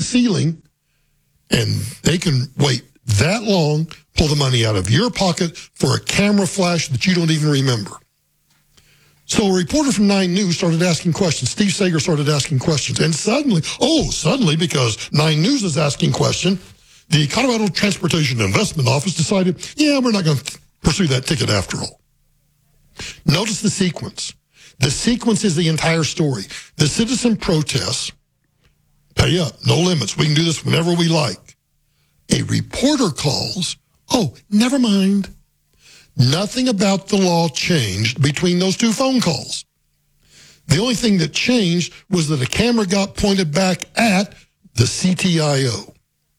ceiling, and they can wait that long, pull the money out of your pocket for a camera flash that you don't even remember. So a reporter from 9 News started asking questions. Steve Sager started asking questions. And suddenly, because 9 News is asking questions, the Colorado Transportation Investment Office decided, we're not going to pursue that ticket after all. Notice the sequence. The sequence is the entire story. The citizen protests, pay up, no limits. We can do this whenever we like. A reporter calls, never mind. Nothing about the law changed between those two phone calls. The only thing that changed was that a camera got pointed back at the CTIO.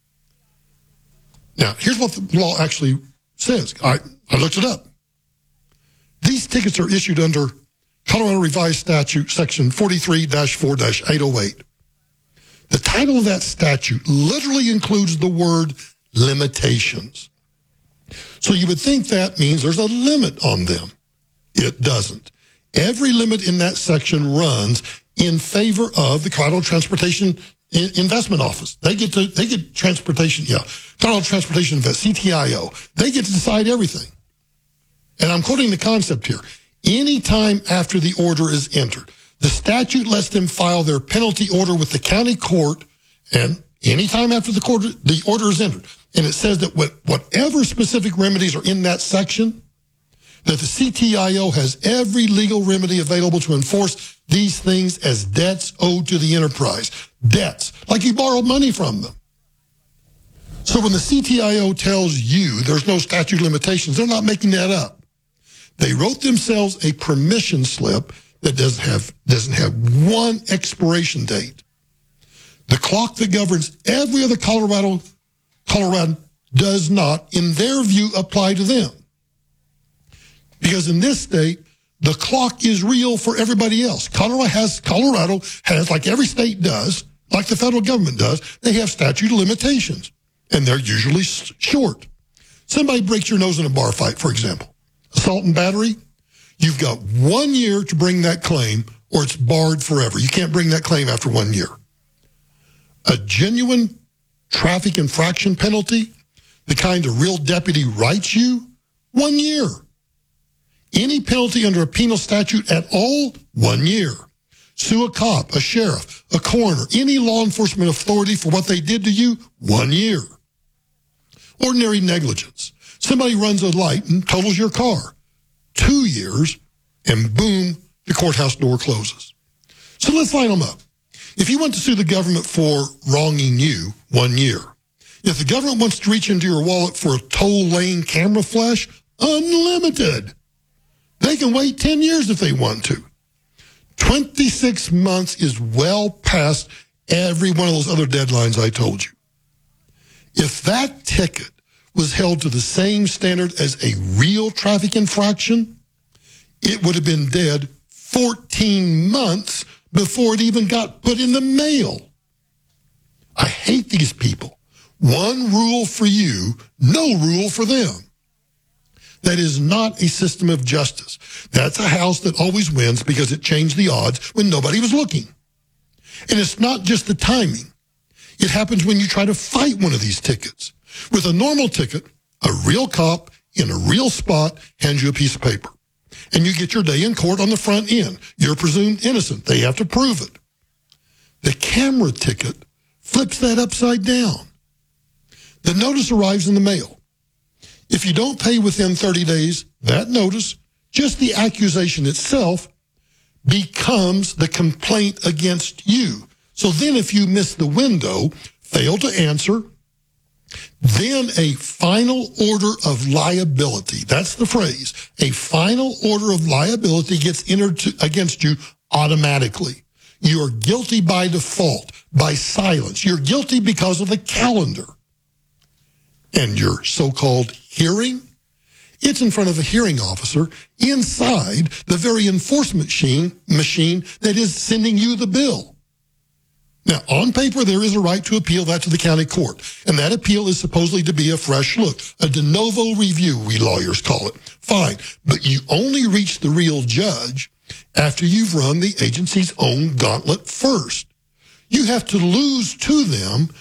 Now, here's what the law actually says. I looked it up. These tickets are issued under Colorado Revised Statute, Section 43-4-808. The title of that statute literally includes the word limitations. So you would think that means there's a limit on them. It doesn't. Every limit in that section runs in favor of the Colorado Transportation Investment Office. They get transportation, Colorado Transportation Investment, CTIO. They get to decide everything. And I'm quoting the concept here. Any time after the order is entered, the statute lets them file their penalty order with the county court, and any time after the order is entered. And it says that whatever specific remedies are in that section, that the CTIO has every legal remedy available to enforce these things as debts owed to the enterprise. Debts, like you borrowed money from them. So when the CTIO tells you there's no statute of limitations, they're not making that up. They wrote themselves a permission slip that doesn't have one expiration date. The clock that governs every other Colorado does not, in their view, apply to them. Because in this state, the clock is real for everybody else. Colorado has, like every state does, like the federal government does, they have statute of limitations. And they're usually short. Somebody breaks your nose in a bar fight, for example. Assault and battery, you've got 1 year to bring that claim, or it's barred forever. You can't bring that claim after 1 year. A genuine traffic infraction penalty, the kind a real deputy writes you, 1 year. Any penalty under a penal statute at all, 1 year. Sue a cop, a sheriff, a coroner, any law enforcement authority for what they did to you, 1 year. Ordinary negligence. Somebody runs a light and totals your car. 2 years, and boom, the courthouse door closes. So let's line them up. If you want to sue the government for wronging you, 1 year. If the government wants to reach into your wallet for a toll lane camera flash, unlimited. They can wait 10 years if they want to. 26 months is well past every one of those other deadlines I told you. If that ticket was held to the same standard as a real traffic infraction, it would have been dead 14 months before it even got put in the mail. I hate these people. One rule for you, no rule for them. That is not a system of justice. That's a house that always wins because it changed the odds when nobody was looking. And it's not just the timing. It happens when you try to fight one of these tickets. With a normal ticket, a real cop in a real spot hands you a piece of paper. And you get your day in court on the front end. You're presumed innocent. They have to prove it. The camera ticket flips that upside down. The notice arrives in the mail. If you don't pay within 30 days, that notice, just the accusation itself, becomes the complaint against you. So then if you miss the window, fail to answer, then a final order of liability, that's the phrase, a final order of liability gets entered against you automatically. You are guilty by default, by silence. You're guilty because of the calendar. And your so-called hearing, it's in front of a hearing officer inside the very enforcement machine that is sending you the bill. Now, on paper, there is a right to appeal that to the county court, and that appeal is supposedly to be a fresh look, a de novo review, we lawyers call it. Fine, but you only reach the real judge after you've run the agency's own gauntlet first. You have to lose to them